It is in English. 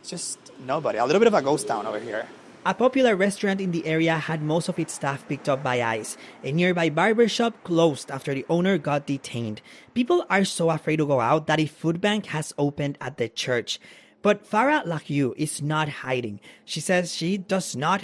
just nobody. A little bit of a ghost town over here. A popular restaurant in the area had most of its staff picked up by ICE. A nearby barbershop closed after the owner got detained. People are so afraid to go out that a food bank has opened at the church. But Farah Lakiu is not hiding. She says she does not